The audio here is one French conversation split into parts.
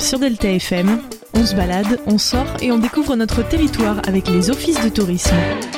sur Delta FM. On se balade, on sort et on découvre notre territoire avec les offices de tourisme.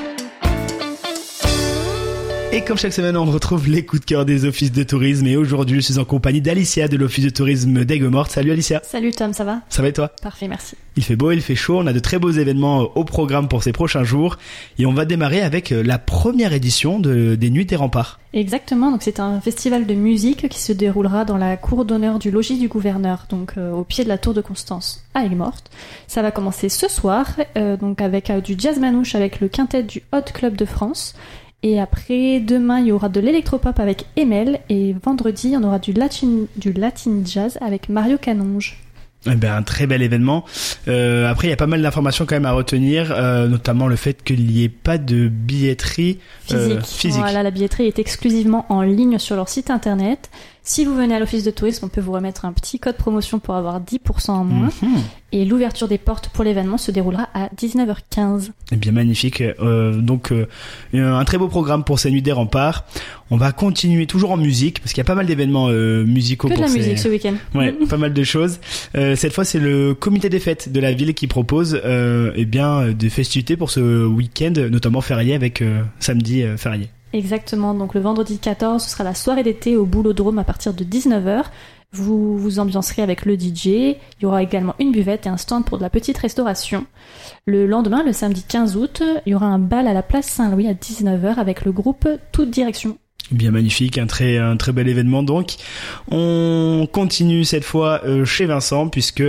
Et comme chaque semaine, on retrouve les coups de cœur des offices de tourisme. Et aujourd'hui, je suis en compagnie d'Alicia de l'office de tourisme d'Aigues-Mortes. Salut Alicia. Salut Tom, ça va ? Ça va et toi ? Parfait, merci. Il fait beau, il fait chaud. On a de très beaux événements au programme pour ces prochains jours. Et on va démarrer avec la première édition des Nuits des Remparts. Exactement, donc c'est un festival de musique qui se déroulera dans la cour d'honneur du logis du gouverneur, donc au pied de la tour de Constance à Aigues-Mortes. Ça va commencer ce soir, donc avec du jazz manouche avec le quintet du Hot Club de France. Et après, demain, il y aura de l'électropop avec Emel. Et vendredi, on aura du latin jazz avec Mario Canonge. Eh ben, un très bel événement. Après, il y a pas mal d'informations quand même à retenir, notamment le fait qu'il n'y ait pas de billetterie physique. Voilà, la billetterie est exclusivement en ligne sur leur site internet. Si vous venez à l'office de tourisme, on peut vous remettre un petit code promotion pour avoir 10% en moins. Et l'ouverture des portes pour l'événement se déroulera à 19h15. Eh bien, magnifique. Donc, un très beau programme pour ces Nuits des Remparts. On va continuer toujours en musique, parce qu'il y a pas mal d'événements musicaux. Que de la musique ce week-end. Ouais, pas mal de choses. Cette fois, c'est le comité des fêtes de la ville qui propose des festivités pour ce week-end, notamment férié avec samedi férié. Exactement, donc le vendredi 14, ce sera la soirée d'été au Boulodrome à partir de 19h. Vous vous ambiancerez avec le DJ, il y aura également une buvette et un stand pour de la petite restauration. Le lendemain, le samedi 15 août, il y aura un bal à la place Saint-Louis à 19h avec le groupe Toute Direction. Bien magnifique, un très bel événement donc. On continue cette fois chez Vincent puisque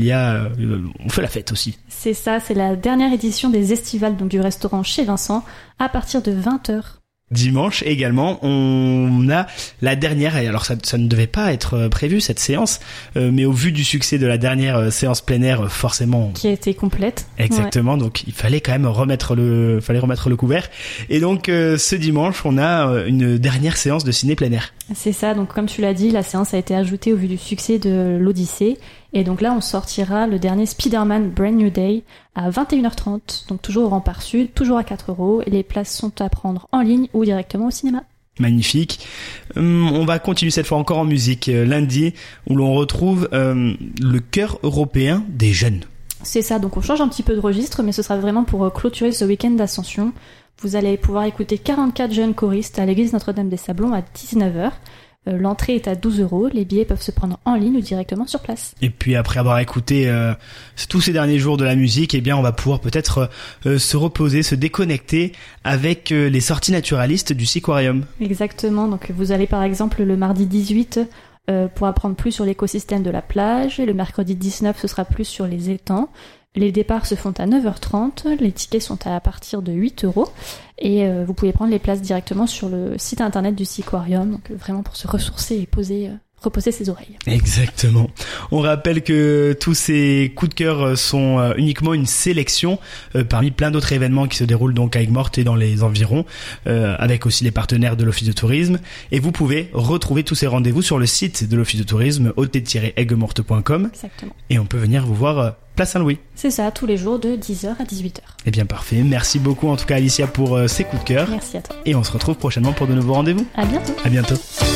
on fait la fête aussi. C'est ça, c'est la dernière édition des estivales donc du restaurant chez Vincent à partir de 20h. Dimanche également, on a la dernière, et alors ça ne devait pas être prévu cette séance, mais au vu du succès de la dernière séance plein air, forcément... Qui a été complète. Exactement, ouais. Donc il fallait quand même remettre le couvert. Et donc ce dimanche, on a une dernière séance de ciné plein air. C'est ça, donc comme tu l'as dit, la séance a été ajoutée au vu du succès de l'Odyssée. Et donc là, on sortira le dernier Spider-Man Brand New Day à 21h30, donc toujours au Rempart Sud, toujours à 4€, et les places sont à prendre en ligne ou directement au cinéma. Magnifique. On va continuer cette fois encore en musique, lundi, où l'on retrouve le chœur européen des jeunes. C'est ça, donc on change un petit peu de registre, mais ce sera vraiment pour clôturer ce week-end d'Ascension. Vous allez pouvoir écouter 44 jeunes choristes à l'église Notre-Dame-des-Sablons à 19h. L'entrée est à 12€, les billets peuvent se prendre en ligne ou directement sur place. Et puis après avoir écouté tous ces derniers jours de la musique, eh bien on va pouvoir peut-être se reposer, se déconnecter avec les sorties naturalistes du Seaquarium. Exactement, donc vous allez par exemple le mardi 18 pour apprendre plus sur l'écosystème de la plage, et le mercredi 19 ce sera plus sur les étangs. Les départs se font à 9h30, les tickets sont à partir de 8€, et vous pouvez prendre les places directement sur le site internet du Seaquarium, donc vraiment pour se ressourcer et reposer ses oreilles. Exactement. On rappelle que tous ces coups de cœur sont uniquement une sélection parmi plein d'autres événements qui se déroulent donc à Aigues-Mortes et dans les environs, avec aussi les partenaires de l'Office de tourisme. Et vous pouvez retrouver tous ces rendez-vous sur le site de l'Office de tourisme, ot-aiguesmortes.com. Exactement. Et on peut venir vous voir place Saint-Louis. C'est ça, tous les jours de 10h à 18h. Eh bien parfait. Merci beaucoup en tout cas Alicia pour ces coups de cœur. Merci à toi. Et on se retrouve prochainement pour de nouveaux rendez-vous. À bientôt. À bientôt.